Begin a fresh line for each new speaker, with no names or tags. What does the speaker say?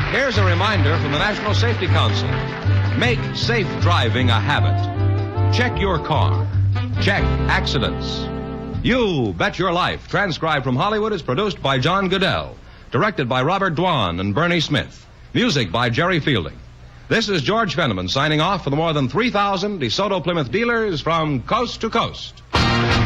Here's a reminder from the National Safety Council. Make safe driving a habit. Check your car. Check accidents. You Bet Your Life, transcribed from Hollywood, is produced by John Goodell. Directed by Robert Dwan and Bernie Smith. Music by Jerry Fielding. This is George Fenneman signing off for the more than 3,000 DeSoto Plymouth dealers from coast to coast.